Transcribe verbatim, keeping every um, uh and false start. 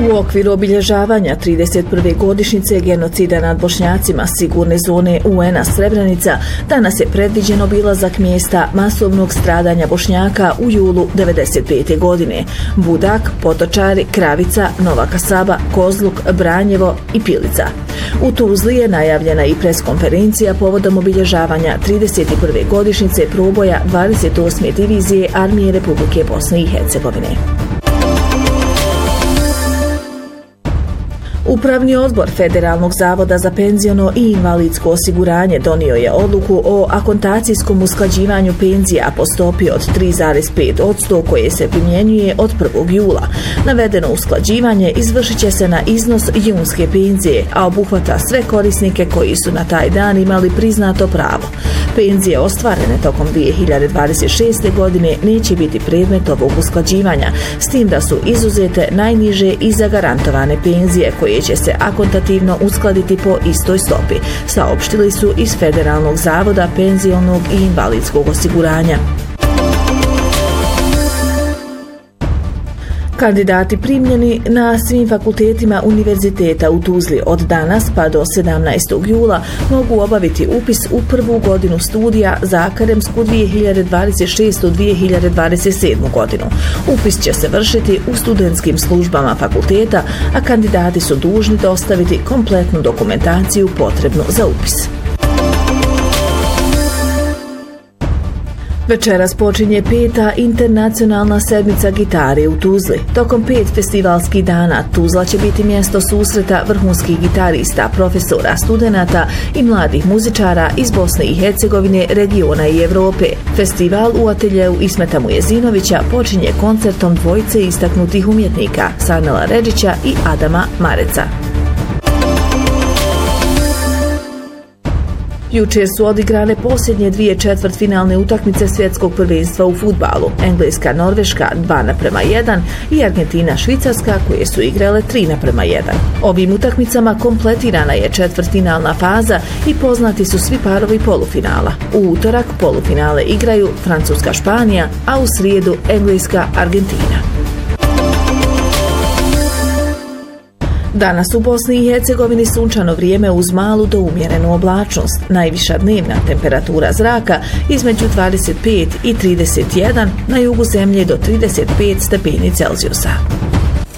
U okviru obilježavanja trideset prve godišnjice genocida nad Bošnjacima sigurne zone U N-a Srebrenica danas je predviđen obilazak mjesta masovnog stradanja Bošnjaka u julu devedeset pete. godine. Budak, Potočari, Kravica, Nova Kasaba, Kozluk, Branjevo i Pilica. U Tuzli je najavljena i preskonferencija povodom obilježavanja trideset prve godišnjice proboja dvadeset osme divizije Armije Republike Bosne i Hercegovine. Upravni odbor Federalnog zavoda za penziono i invalidsko osiguranje donio je odluku o akontacijskom usklađivanju penzija po stopi od tri zarez pet posto koje se primjenjuje od prvog jula. Navedeno usklađivanje izvršit će se na iznos junske penzije, a obuhvata sve korisnike koji su na taj dan imali priznato pravo. Penzije ostvarene tokom dvije hiljade dvadeset šeste. godine neće biti predmet ovog usklađivanja, s tim da su izuzete najniže i zagarantovane penzije koje će se akontativno uskladiti po istoj stopi, saopštili su iz Federalnog zavoda penzionog i invalidskog osiguranja. Kandidati primljeni na svim fakultetima univerziteta u Tuzli od danas pa do sedamnaestog jula mogu obaviti upis u prvu godinu studija za akademsku dvije hiljade dvadeset šeste. dvije hiljade dvadeset sedme. godinu. Upis će se vršiti u studentskim službama fakulteta, a kandidati su dužni dostaviti kompletnu dokumentaciju potrebnu za upis. Večeras počinje peta internacionalna sedmica gitare u Tuzli. Tokom pet festivalskih dana Tuzla će biti mjesto susreta vrhunskih gitarista, profesora, studenata i mladih muzičara iz Bosne i Hercegovine, regiona i Europe. Festival u ateljeu Ismeta Mujezinovića počinje koncertom dvojice istaknutih umjetnika Sanela Redžića i Adama Mareca. Jučer su odigrane posljednje dvije četvrtfinalne utakmice svjetskog prvenstva u fudbalu. Engleska-Norveška dva naprema jedan i Argentina-Švicarska koje su igrale tri naprema jedan. Ovim utakmicama kompletirana je četvrtfinalna faza i poznati su svi parovi polufinala. U utorak polufinale igraju Francuska-Španija, a u srijedu Engleska-Argentina. Danas u Bosni i Hercegovini sunčano vrijeme uz malu do umjerenu oblačnost. Najviša dnevna temperatura zraka između dvadeset pet i trideset jedan, na jugu zemlje do trideset pet stepeni Celzijusa.